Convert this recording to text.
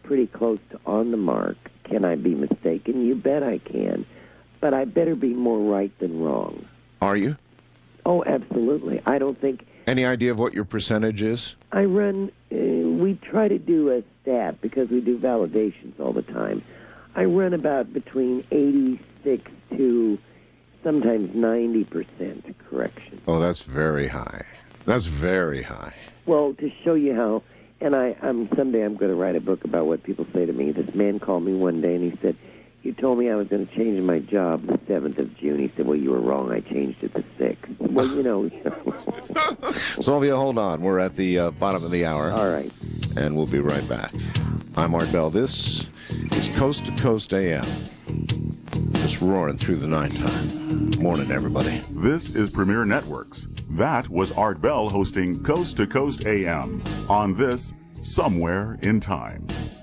pretty close to on the mark. Can I be mistaken? You bet I can. But I better be more right than wrong. Are you? Oh, absolutely. I don't think... Any idea of what your percentage is? I run... we try to do a stat because we do validations all the time. I run about between 86 to sometimes 90% correction. Oh, that's very high. That's very high. Well, to show you how... And someday I'm going to write a book about what people say to me. This man called me one day and he said, "You told me I was going to change my job the 7th of June. He said, "Well, you were wrong. I changed it the 6th. Well, you know. Sylvia, hold on. We're at the bottom of the hour. All right. And we'll be right back. I'm Art Bell. This is Coast to Coast AM. Just roaring through the nighttime. Morning, everybody. This is Premier Networks. That was Art Bell hosting Coast to Coast AM on this Somewhere in Time.